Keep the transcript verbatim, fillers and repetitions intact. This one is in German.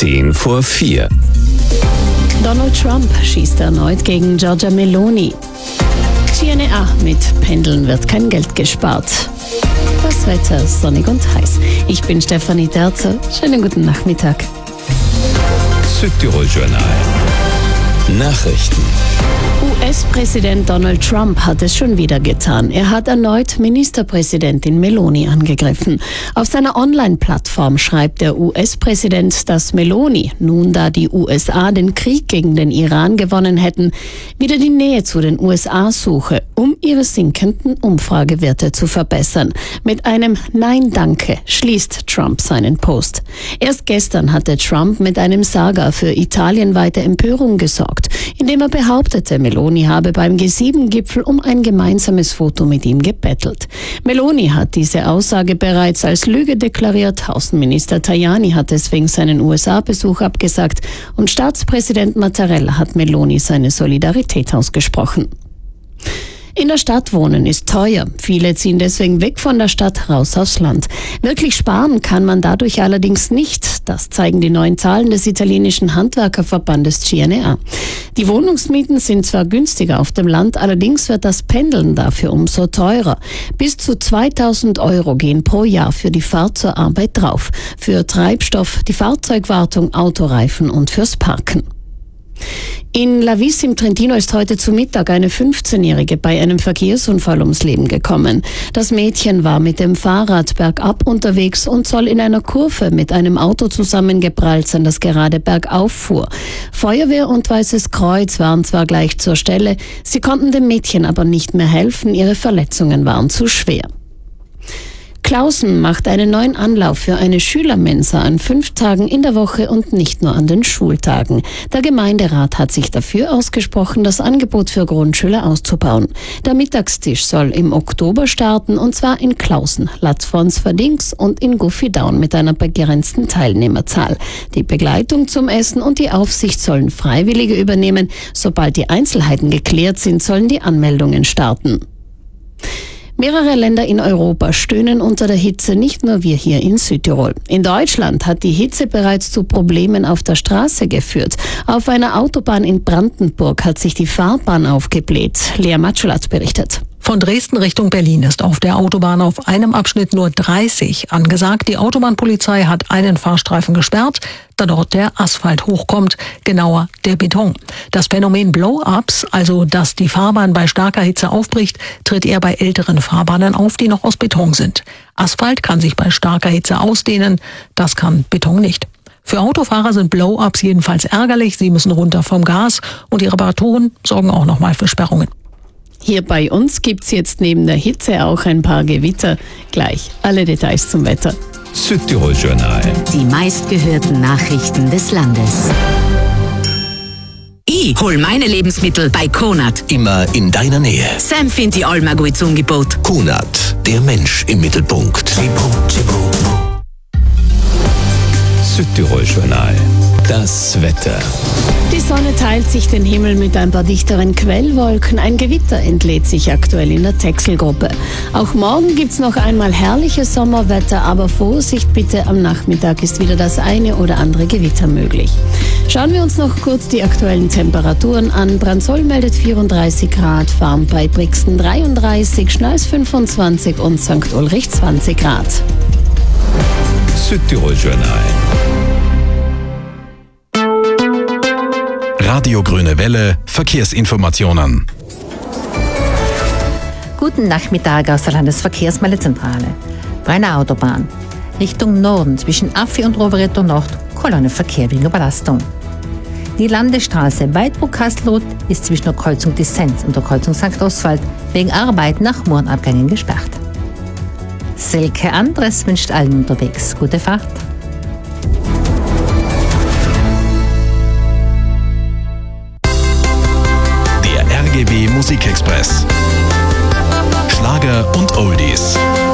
Zehn vor vier. Donald Trump schießt erneut gegen Giorgia Meloni. G N E A mit Pendeln wird kein Geld gespart. Das Wetter sonnig und heiß. Ich bin Stefanie Terzer. Schönen guten Nachmittag. Südtirol Journal. Nachrichten. U S-Präsident Donald Trump hat es schon wieder getan. Er hat erneut Ministerpräsidentin Meloni angegriffen. Auf seiner Online-Plattform schreibt der U S-Präsident, dass Meloni, nun da die U S A den Krieg gegen den Iran gewonnen hätten, wieder die Nähe zu den U S A suche, um ihre sinkenden Umfragewerte zu verbessern. Mit einem Nein, danke schließt Trump seinen Post. Erst gestern hatte Trump mit einem Saga für italienweite Empörung gesorgt, indem er behauptete, Meloni habe beim G sieben Gipfel um ein gemeinsames Foto mit ihm gebettelt. Meloni hat diese Aussage bereits als Lüge deklariert. Außenminister Tajani hat deswegen seinen U S A-Besuch abgesagt und Staatspräsident Mattarella hat Meloni seine Solidarität ausgesprochen. In der Stadt wohnen ist teuer. Viele ziehen deswegen weg von der Stadt raus aufs Land. Wirklich sparen kann man dadurch allerdings nicht. Das zeigen die neuen Zahlen des italienischen Handwerkerverbandes G N E A. Die Wohnungsmieten sind zwar günstiger auf dem Land, allerdings wird das Pendeln dafür umso teurer. Bis zu zweitausend Euro gehen pro Jahr für die Fahrt zur Arbeit drauf. Für Treibstoff, die Fahrzeugwartung, Autoreifen und fürs Parken. In Lavis im Trentino ist heute zu Mittag eine fünfzehnjährige bei einem Verkehrsunfall ums Leben gekommen. Das Mädchen war mit dem Fahrrad bergab unterwegs und soll in einer Kurve mit einem Auto zusammengeprallt sein, das gerade bergauf fuhr. Feuerwehr und Weißes Kreuz waren zwar gleich zur Stelle, sie konnten dem Mädchen aber nicht mehr helfen, ihre Verletzungen waren zu schwer. Klausen macht einen neuen Anlauf für eine Schülermensa an fünf Tagen in der Woche und nicht nur an den Schultagen. Der Gemeinderat hat sich dafür ausgesprochen, das Angebot für Grundschüler auszubauen. Der Mittagstisch soll im Oktober starten und zwar in Klausen, Latzfons-Verdings und in Guffidown mit einer begrenzten Teilnehmerzahl. Die Begleitung zum Essen und die Aufsicht sollen Freiwillige übernehmen. Sobald die Einzelheiten geklärt sind, sollen die Anmeldungen starten. Mehrere Länder in Europa stöhnen unter der Hitze, nicht nur wir hier in Südtirol. In Deutschland hat die Hitze bereits zu Problemen auf der Straße geführt. Auf einer Autobahn in Brandenburg hat sich die Fahrbahn aufgebläht. Lea Matschulat berichtet. Von Dresden Richtung Berlin ist auf der Autobahn auf einem Abschnitt nur dreißig angesagt. Die Autobahnpolizei hat einen Fahrstreifen gesperrt, da dort der Asphalt hochkommt, genauer der Beton. Das Phänomen Blow-ups, also dass die Fahrbahn bei starker Hitze aufbricht, tritt eher bei älteren Fahrbahnen auf, die noch aus Beton sind. Asphalt kann sich bei starker Hitze ausdehnen, das kann Beton nicht. Für Autofahrer sind Blow-ups jedenfalls ärgerlich, sie müssen runter vom Gas und die Reparaturen sorgen auch nochmal für Sperrungen. Hier bei uns gibt's jetzt neben der Hitze auch ein paar Gewitter. Gleich alle Details zum Wetter. Südtirol Journal. Die meistgehörten Nachrichten des Landes. Ich hol meine Lebensmittel bei Konad. Immer in deiner Nähe. Sam findet die Alma gut Angebot. Konad, der Mensch im Mittelpunkt. Südtirol Journal. Das Wetter. Die Sonne teilt sich den Himmel mit ein paar dichteren Quellwolken. Ein Gewitter entlädt sich aktuell in der Texelgruppe. Auch morgen gibt's noch einmal herrliches Sommerwetter, aber Vorsicht bitte, am Nachmittag ist wieder das eine oder andere Gewitter möglich. Schauen wir uns noch kurz die aktuellen Temperaturen an. Brandsol meldet vierunddreißig Grad, Farm bei Brixen dreiunddreißig, Schneis fünfundzwanzig und Sankt Ulrich zwanzig Grad. Südtirol Journal. Radio Grüne Welle, Verkehrsinformationen. Guten Nachmittag aus der Landesverkehrsmeldezentrale. Brenner Autobahn. Richtung Norden zwischen Affi und Rovereto Nord, Kolonne Verkehr wegen Überlastung. Die Landesstraße Weidbruck-Kastelruth ist zwischen der Kreuzung Dissens und der Kreuzung Sankt Oswald wegen Arbeit nach Murrenabgängen gesperrt. Silke Andres wünscht allen unterwegs gute Fahrt. Der R G B Musikexpress. Schlager und Oldies.